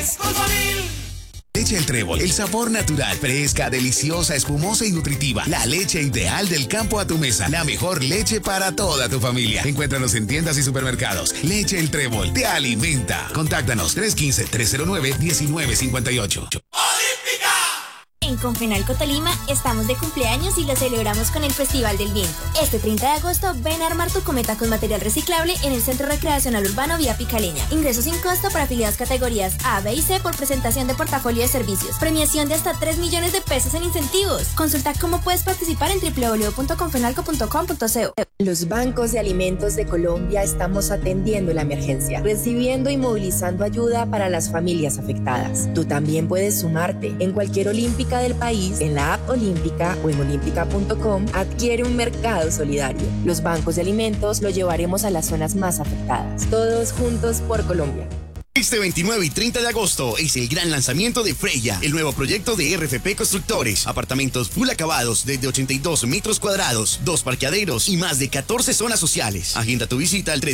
Leche El Trébol, el sabor natural, fresca, deliciosa, espumosa y nutritiva. La leche ideal del campo a tu mesa. La mejor leche para toda tu familia. Encuéntranos en tiendas y supermercados. Leche El Trébol te alimenta. Contáctanos 315-309-1958. En Confenalco Tolima estamos de cumpleaños y lo celebramos con el Festival del Viento. Este 30 de agosto ven a armar tu cometa con material reciclable en el Centro Recreacional Urbano Vía Picaleña. Ingreso sin costo para afiliados categorías A, B y C por presentación de portafolio de servicios. Premiación de hasta 3 millones de pesos en incentivos. Consulta cómo puedes participar en www.confenalco.com.co. Los bancos de alimentos de Colombia estamos atendiendo la emergencia, recibiendo y movilizando ayuda para las familias afectadas. Tú también puedes sumarte. En cualquier olímpica del país, en la app Olímpica o en olímpica.com, adquiere un mercado solidario. Los bancos de alimentos lo llevaremos a las zonas más afectadas. Todos juntos por Colombia. Este 29 y 30 de agosto es el gran lanzamiento de Freya, el nuevo proyecto de RFP Constructores. Apartamentos full acabados desde 82 metros cuadrados, 2 parqueaderos y más de 14 zonas sociales. Agenda tu visita al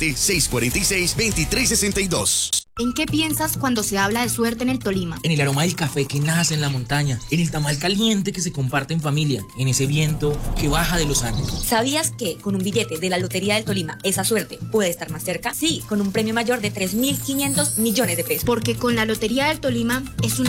317-646-2362. ¿En qué piensas cuando se habla de suerte en el Tolima? En el aroma del café que nace en la montaña, en el tamal caliente que se comparte en familia, en ese viento que baja de los Andes. ¿Sabías que con un billete de la Lotería del Tolima esa suerte puede estar más cerca? Sí, con un premio mayor de 3.500 millones de pesos. Porque con la Lotería del Tolima es una